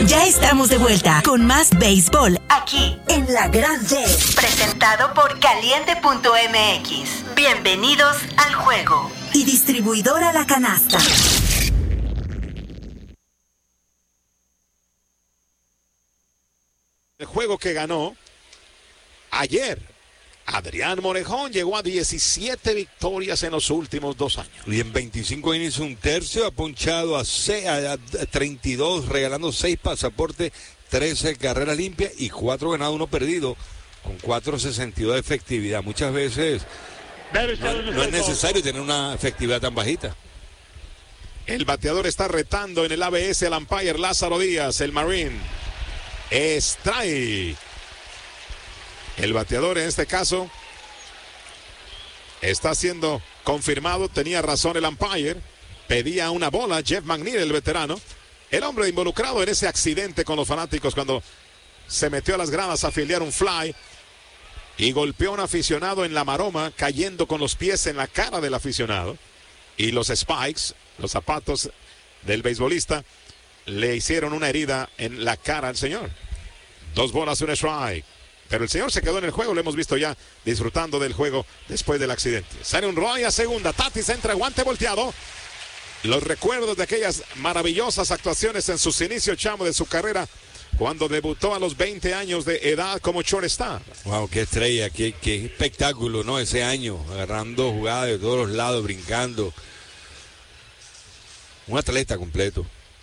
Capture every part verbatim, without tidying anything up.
Ya estamos de vuelta con más béisbol aquí en La Grande. Presentado por Caliente punto M X. Bienvenidos al juego. Y distribuidora La Canasta. El juego que ganó ayer. Adrián Morejón llegó a diecisiete victorias en los últimos dos años. Y en veinticinco innings un tercio, ha ponchado a, seis, a treinta y dos, regalando seis pasaportes, trece carreras limpias y cuatro ganados, uno perdido, con cuatro sesenta y dos de efectividad. Muchas veces no, no es necesario tener una efectividad tan bajita. El bateador está retando en el A B S al umpire Lázaro Díaz, el Marine. Strike. El bateador en este caso está siendo confirmado. Tenía razón el umpire. Pedía una bola. Jeff McNeil, el veterano. El hombre involucrado en ese accidente con los fanáticos cuando se metió a las gradas a filiar un fly y golpeó a un aficionado en la maroma, cayendo con los pies en la cara del aficionado. Y los spikes, los zapatos del beisbolista, le hicieron una herida en la cara al señor. Dos bolas, un strike. Pero el señor se quedó en el juego, lo hemos visto ya disfrutando del juego después del accidente. Sale un Roy a segunda, Tatis entra, guante volteado. Los recuerdos de aquellas maravillosas actuaciones en sus inicios, Chamo, de su carrera, cuando debutó a los veinte años de edad como shortstop. Wow, qué estrella, qué, qué espectáculo, ¿no? Ese año, agarrando jugadas de todos los lados, brincando. Un atleta completo.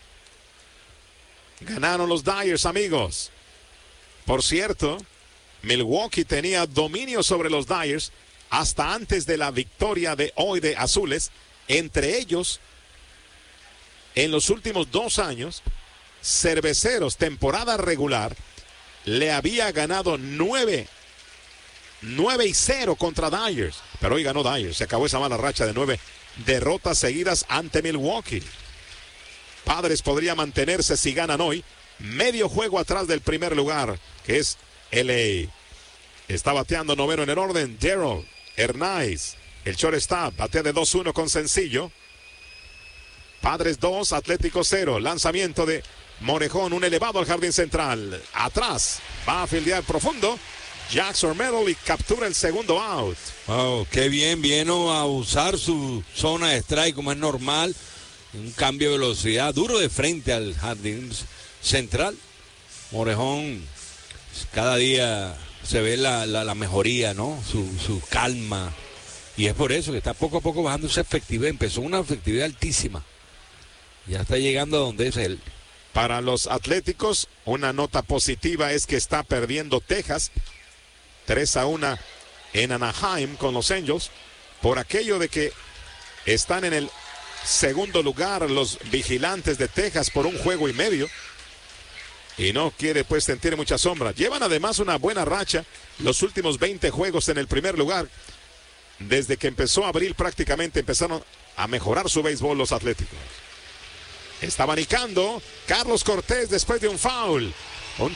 Ganaron los Dyers, amigos. Por cierto, Milwaukee tenía dominio sobre los Dyers hasta antes de la victoria de hoy de Azules. Entre ellos, en los últimos dos años, Cerveceros, temporada regular, le había ganado nueve, nueve y cero contra Dyers. Pero hoy ganó Dyers. Se acabó esa mala racha de nueve derrotas seguidas ante Milwaukee. Padres podría mantenerse si ganan hoy. Medio juego atrás del primer lugar, que es L A. Está bateando noveno en el orden Darryl Hernández. El shortstop batea de dos uno con sencillo. Padres dos, Atlético cero. Lanzamiento de Morejón, un elevado al jardín central. Atrás, va a fildear profundo Jackson Merrill y captura el segundo out. Wow, qué bien, vino a usar su zona de strike como es normal. Un cambio de velocidad, duro de frente al jardín central. Morejón, cada día se ve la, la, la mejoría, ¿no? Su, su calma. Y es por eso que está poco a poco bajando esa efectividad. Empezó una efectividad altísima. Ya está llegando a donde es él. Para los Atléticos, una nota positiva es que está perdiendo Texas tres a uno en Anaheim con los Angels. Por aquello de que están en el segundo lugar los Vigilantes de Texas por un juego y medio. Y no quiere pues sentir mucha sombra. Llevan además una buena racha los últimos veinte juegos en el primer lugar. Desde que empezó abril prácticamente empezaron a mejorar su béisbol los Atléticos. Está abanicando Carlos Cortés después de un foul.